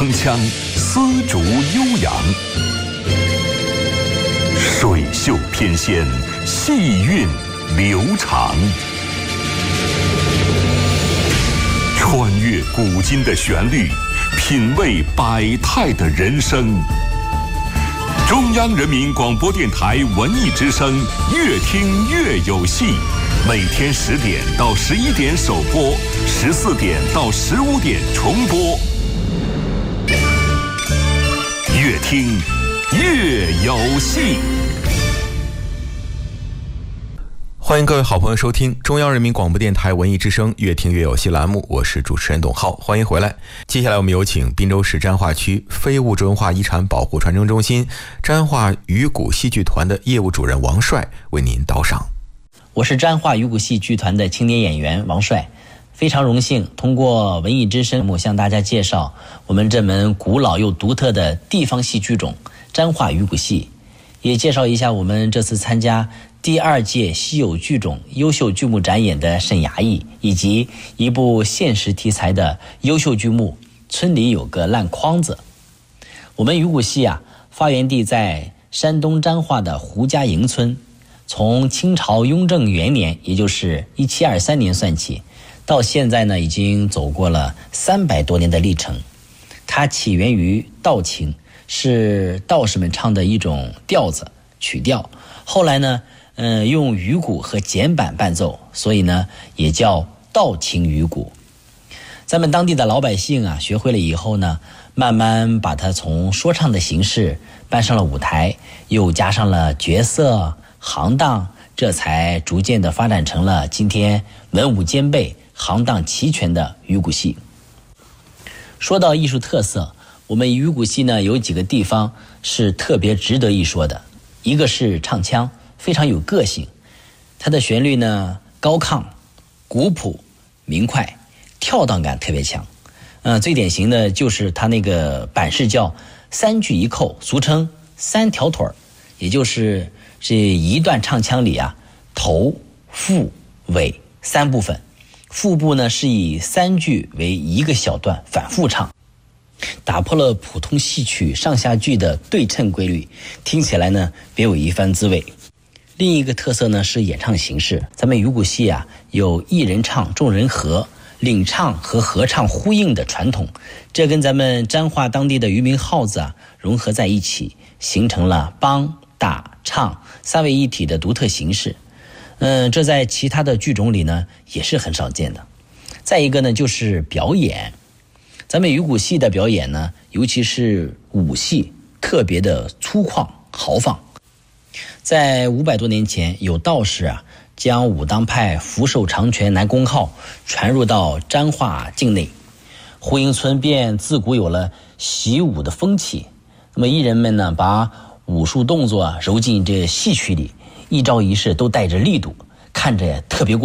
铿锵，丝竹悠扬，水袖翩跹，细韵流长。穿越古今的旋律，品味百态的人生。中央人民广播电台文艺之声，越听越有戏。每天10点到11点首播，14点到15点重播。越听越有戏。 欢迎各位好朋友收听中央人民广播电台文艺之声越听越有戏栏目，我是主持人董浩，欢迎回来。接下来我们有请滨州市沾化区非物质文化遗产保护传承中心沾化鱼骨戏剧团的业务主任王帅为您导赏。 我是沾化鱼骨戏剧团的青年演员王帅，非常荣幸通过文艺之声向大家介绍我们这门古老又独特的地方戏剧种沾化鱼骨戏，也介绍一下我们这次参加第2届稀有剧种优秀剧目展演的沈衙役，以及一部现实题材的优秀剧目村里有个烂筐子。我们鱼骨戏发源地在山东沾化的胡家营村，从清朝雍正元年，也就是1723年算起，到现在呢已经走过了300多年的历程。它起源于道情，是道士们唱的一种调子曲调，后来呢用鱼骨和剪板伴奏，所以呢也叫道情鱼骨。咱们当地的老百姓学会了以后呢，慢慢把它从说唱的形式搬上了舞台，又加上了角色行当，这才逐渐的发展成了今天文武兼备行当齐全的鱼骨戏。说到艺术特色，我们鱼骨戏呢有几个地方是特别值得一说的。一个是唱腔非常有个性，它的旋律呢高亢古朴明快，跳荡感特别强。最典型的就是它那个板式叫3句1扣，俗称3条腿，也就是这一段唱腔里头腹尾3部分，腹部呢是以3句为一个小段反复唱，打破了普通戏曲上下句的对称规律，听起来呢别有一番滋味。另一个特色呢是演唱形式，咱们鱼骨戏有一人唱众人和，领唱和合唱呼应的传统，这跟咱们沾化当地的渔民号子融合在一起，形成了梆打唱3位一体的独特形式。这在其他的剧种里呢也是很少见的。再一个呢就是表演，咱们鱼骨戏的表演呢，尤其是武戏，特别的粗犷豪放。在500多年前，有道士将武当派福寿长拳南宫号传入到沾化境内，胡营村便自古有了习武的风气。那么艺人们呢，把武术动作揉进这戏曲里，一招一式都带着力度，看着特别过